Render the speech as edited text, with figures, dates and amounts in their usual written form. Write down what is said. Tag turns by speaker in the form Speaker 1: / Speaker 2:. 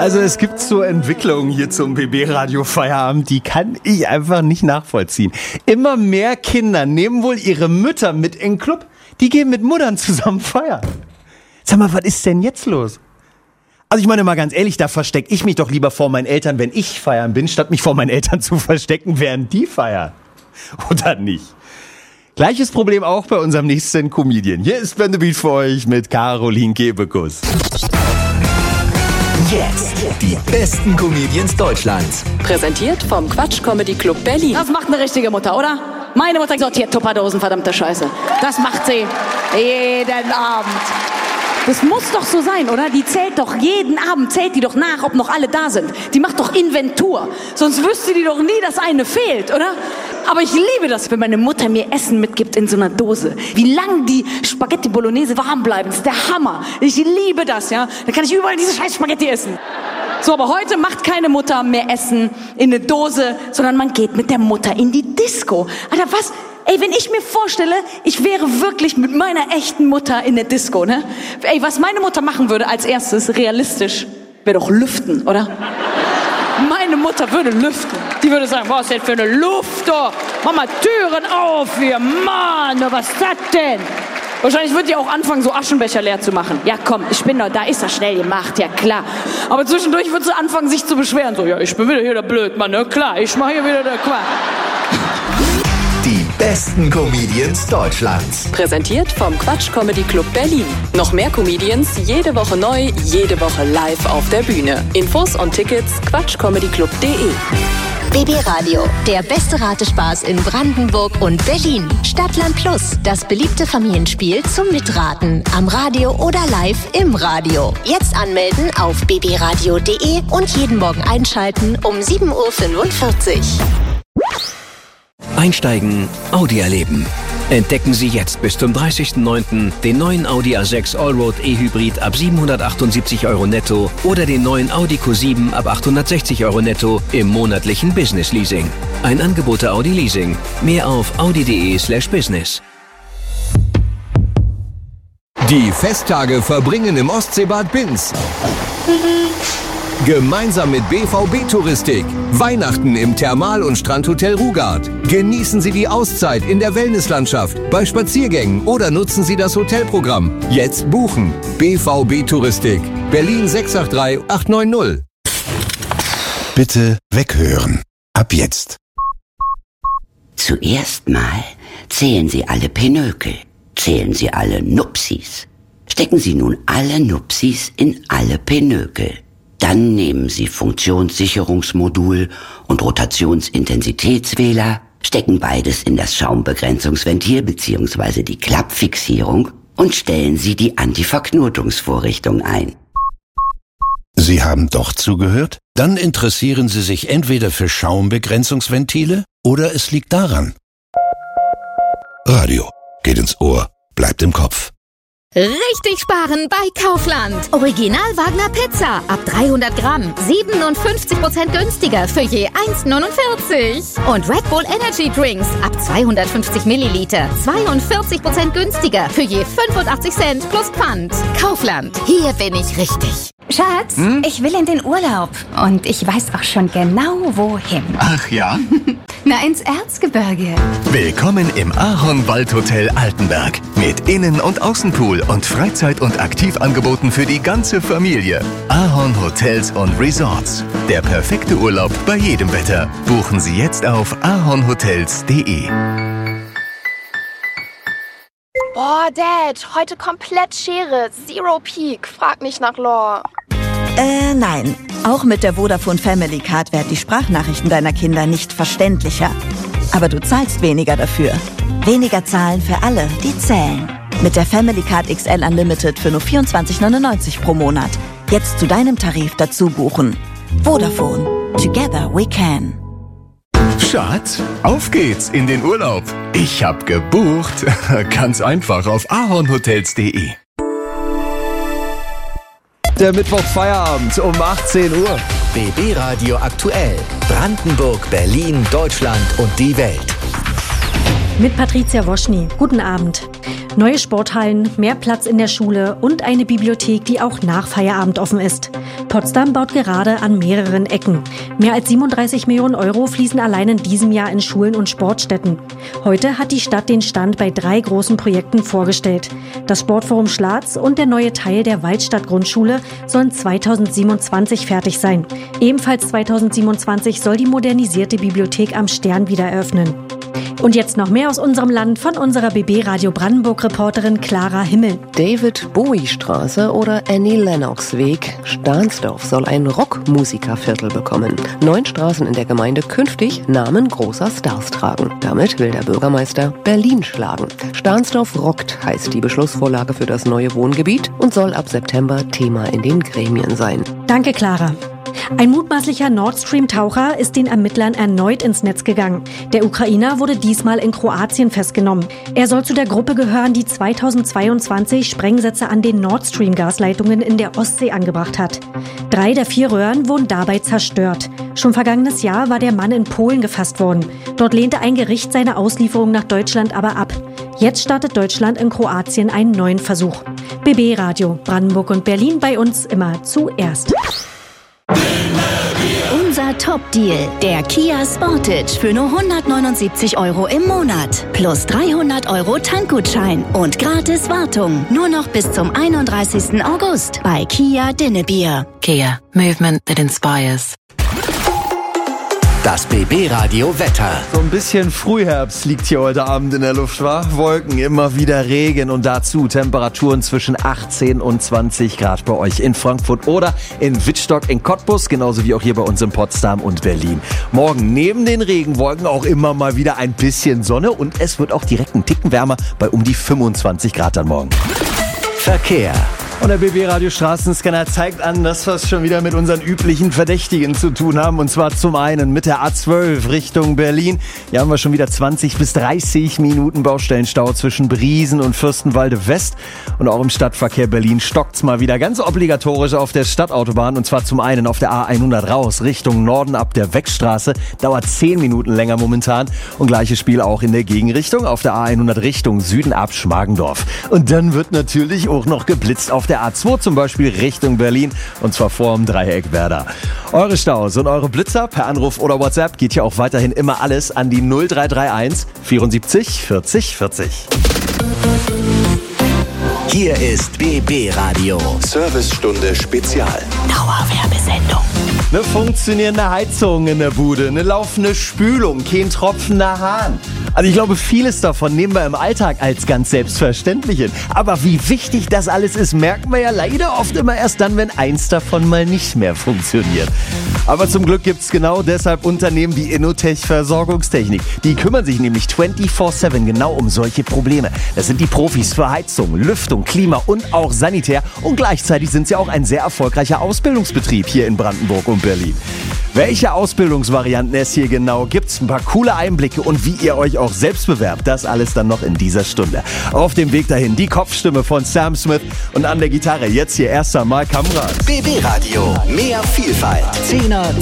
Speaker 1: Also es gibt so Entwicklungen hier zum BB-Radio Feierabend, die kann ich einfach nicht nachvollziehen. Immer mehr Kinder nehmen wohl ihre Mütter mit in den Club. Die gehen mit Muttern zusammen feiern. Sag mal, was ist denn jetzt los? Also ich meine mal ganz ehrlich, da verstecke ich mich doch lieber vor meinen Eltern, wenn ich feiern bin, statt mich vor meinen Eltern zu verstecken, während die feiern. Oder nicht? Gleiches Problem auch bei unserem nächsten Comedian. Hier ist Ben the Beat für euch mit Caroline Kebekus.
Speaker 2: Jetzt die besten Comedians Deutschlands.
Speaker 3: Präsentiert vom Quatsch Comedy Club Berlin.
Speaker 4: Das macht eine richtige Mutter, oder? Meine Mutter sortiert Tupperdosen, verdammte Scheiße. Das macht sie jeden Abend. Das muss doch so sein, oder? Die zählt doch jeden Abend, zählt die doch nach, ob noch alle da sind. Die macht doch Inventur. Sonst wüsste die doch nie, dass eine fehlt, oder? Aber ich liebe das, wenn meine Mutter mir Essen mitgibt in so einer Dose. Wie lang die Spaghetti Bolognese warm bleiben, das ist der Hammer. Ich liebe das, ja. Dann kann ich überall diese scheiß Spaghetti essen. So, aber heute macht keine Mutter mehr Essen in eine Dose, sondern man geht mit der Mutter in die Disco. Alter, was? Ey, wenn ich mir vorstelle, ich wäre wirklich mit meiner echten Mutter in der Disco, ne? Ey, was meine Mutter machen würde als erstes, realistisch, wäre doch lüften, oder? Meine Mutter würde lüften. Die würde sagen, was ist denn für eine Luft, oh? Mach mal Türen auf hier, Mann, was ist das denn? Wahrscheinlich wird die auch anfangen, so Aschenbecher leer zu machen. Ja komm, ich bin doch, da ist das schnell gemacht, ja klar. Aber zwischendurch wird sie anfangen, sich zu beschweren. So, ja, ich bin wieder hier der Blödmann, ne? Klar, ich mach hier wieder der Quatsch.
Speaker 2: Die besten Comedians Deutschlands.
Speaker 3: Präsentiert vom Quatsch Comedy Club Berlin. Noch mehr Comedians, jede Woche neu, jede Woche live auf der Bühne. Infos und Tickets quatschcomedyclub.de.
Speaker 5: BB Radio, der beste Ratespaß in Brandenburg und Berlin. Stadtland Plus, das beliebte Familienspiel zum Mitraten. Am Radio oder live im Radio. Jetzt anmelden auf bbradio.de und jeden Morgen einschalten um 7.45 Uhr.
Speaker 6: Einsteigen, Audi erleben. Entdecken Sie jetzt bis zum 30.09. den neuen Audi A6 Allroad E-Hybrid ab 778 € netto oder den neuen Audi Q7 ab 860 € netto im monatlichen Business Leasing. Ein Angebot der Audi Leasing. Mehr auf audi.de/business.
Speaker 7: Die Festtage verbringen im Ostseebad Binz. Gemeinsam mit BVB Touristik. Weihnachten im Thermal- und Strandhotel Rugard. Genießen Sie die Auszeit in der Wellnesslandschaft, bei Spaziergängen oder nutzen Sie das Hotelprogramm. Jetzt buchen. BVB Touristik. Berlin 683 890.
Speaker 8: Bitte weghören. Ab jetzt.
Speaker 9: Zuerst mal zählen Sie alle Pinökel. Zählen Sie alle Nupsis. Stecken Sie nun alle Nupsis in alle Pinökel. Dann nehmen Sie Funktionssicherungsmodul und Rotationsintensitätswähler, stecken beides in das Schaumbegrenzungsventil bzw. die Klappfixierung und stellen Sie die Antiverknotungsvorrichtung ein.
Speaker 8: Sie haben doch zugehört? Dann interessieren Sie sich entweder für Schaumbegrenzungsventile oder es liegt daran. Radio geht ins Ohr, bleibt im Kopf.
Speaker 10: Richtig sparen bei Kaufland. Original Wagner Pizza ab 300 Gramm. 57% günstiger für je 1,49. Und Red Bull Energy Drinks ab 250 Milliliter. 42% günstiger für je 85 Cent plus Pfand. Kaufland, hier bin ich richtig.
Speaker 11: Schatz, ich will in den Urlaub. Und ich weiß auch schon genau, wohin.
Speaker 2: Ach ja?
Speaker 11: Na, ins Erzgebirge.
Speaker 2: Willkommen im Ahorn-Waldhotel Altenberg. Mit Innen- und Außenpool und Freizeit- und Aktivangeboten für die ganze Familie. Ahorn Hotels und Resorts. Der perfekte Urlaub bei jedem Wetter. Buchen Sie jetzt auf ahornhotels.de.
Speaker 12: Boah, Dad, heute komplett Schere. Zero Peak. Frag nicht nach Lore.
Speaker 13: Nein. Auch mit der Vodafone Family Card werden die Sprachnachrichten deiner Kinder nicht verständlicher. Aber du zahlst weniger dafür. Weniger zahlen für alle, die zählen. Mit der Family Card XL Unlimited für nur 24,99 pro Monat. Jetzt zu deinem Tarif dazu buchen. Vodafone. Together we can.
Speaker 2: Schatz, auf geht's in den Urlaub. Ich hab gebucht. Ganz einfach auf ahornhotels.de.
Speaker 1: Der Mittwochfeierabend um 18 Uhr.
Speaker 2: BB Radio aktuell. Brandenburg, Berlin, Deutschland und die Welt.
Speaker 14: Mit Patricia Woschny. Guten Abend. Neue Sporthallen, mehr Platz in der Schule und eine Bibliothek, die auch nach Feierabend offen ist. Potsdam baut gerade an mehreren Ecken. Mehr als 37 Millionen Euro fließen allein in diesem Jahr in Schulen und Sportstätten. Heute hat die Stadt den Stand bei 3 großen Projekten vorgestellt. Das Sportforum Schlatz und der neue Teil der Waldstadt-Grundschule sollen 2027 fertig sein. Ebenfalls 2027 soll die modernisierte Bibliothek am Stern wieder eröffnen. Und jetzt noch mehr aus unserem Land von unserer BB Radio Brandenburg-Reporterin Clara Himmel.
Speaker 15: David-Bowie-Straße oder Annie Lennox-Weg. Stahnsdorf soll ein Rockmusikerviertel bekommen. 9 Straßen in der Gemeinde künftig Namen großer Stars tragen. Damit will der Bürgermeister Berlin schlagen. Stahnsdorf rockt heißt die Beschlussvorlage für das neue Wohngebiet und soll ab September Thema in den Gremien sein.
Speaker 14: Danke, Clara. Ein mutmaßlicher Nord Stream-Taucher ist den Ermittlern erneut ins Netz gegangen. Der Ukrainer wurde diesmal in Kroatien festgenommen. Er soll zu der Gruppe gehören, die 2022 Sprengsätze an den Nord Stream-Gasleitungen in der Ostsee angebracht hat. 3 der 4 Röhren wurden dabei zerstört. Schon vergangenes Jahr war der Mann in Polen gefasst worden. Dort lehnte ein Gericht seine Auslieferung nach Deutschland aber ab. Jetzt startet Deutschland in Kroatien einen neuen Versuch. BB Radio, Brandenburg und Berlin, bei uns immer zuerst.
Speaker 5: Unser Top-Deal, der Kia Sportage für nur 179 € im Monat. Plus 300 € Tankgutschein und gratis Wartung. Nur noch bis zum 31. August bei Kia Dinnebier.
Speaker 16: Kia, movement that inspires.
Speaker 2: Das BB-Radio Wetter.
Speaker 1: So ein bisschen Frühherbst liegt hier heute Abend in der Luft, wa? Wolken, immer wieder Regen und dazu Temperaturen zwischen 18 und 20 Grad bei euch in Frankfurt oder in Wittstock in Cottbus, genauso wie auch hier bei uns in Potsdam und Berlin. Morgen neben den Regenwolken auch immer mal wieder ein bisschen Sonne und es wird auch direkt einen Ticken wärmer bei um die 25 Grad dann morgen.
Speaker 2: Verkehr.
Speaker 1: Und der BB-Radio Straßenscanner zeigt an, dass wir es schon wieder mit unseren üblichen Verdächtigen zu tun haben. Und zwar zum einen mit der A12 Richtung Berlin. Hier haben wir schon wieder 20 bis 30 Minuten Baustellenstau zwischen Briesen und Fürstenwalde West. Und auch im Stadtverkehr Berlin stockt's mal wieder ganz obligatorisch auf der Stadtautobahn. Und zwar zum einen auf der A100 raus Richtung Norden ab der Weckstraße. Dauert 10 Minuten länger momentan. Und gleiches Spiel auch in der Gegenrichtung auf der A100 Richtung Süden ab Schmargendorf. Und dann wird natürlich auch noch geblitzt auf der A2 zum Beispiel Richtung Berlin und zwar vorm Dreieck Werder. Eure Staus und eure Blitzer per Anruf oder WhatsApp geht ja auch weiterhin immer alles an die 0331 74 40 40.
Speaker 2: Hier ist BB Radio. Servicestunde Spezial.
Speaker 5: Dauerwerbesendung.
Speaker 1: Eine funktionierende Heizung in der Bude, eine laufende Spülung, kein tropfender Hahn. Also ich glaube, vieles davon nehmen wir im Alltag als ganz selbstverständlich hin. Aber wie wichtig das alles ist, merken wir ja leider oft immer erst dann, wenn eins davon mal nicht mehr funktioniert. Aber zum Glück gibt's genau deshalb Unternehmen wie Innotech Versorgungstechnik. Die kümmern sich nämlich 24/7 genau um solche Probleme. Das sind die Profis für Heizung, Lüftung, Klima und auch Sanitär. Und gleichzeitig sind sie auch ein sehr erfolgreicher Ausbildungsbetrieb hier in Brandenburg und Berlin. Welche Ausbildungsvarianten es hier genau gibt, ein paar coole Einblicke und wie ihr euch auch selbst bewerbt, das alles dann noch in dieser Stunde. Auf dem Weg dahin die Kopfstimme von Sam Smith und an der Gitarre jetzt hier erst einmal Kamrat.
Speaker 2: BB Radio, mehr Vielfalt. 10er,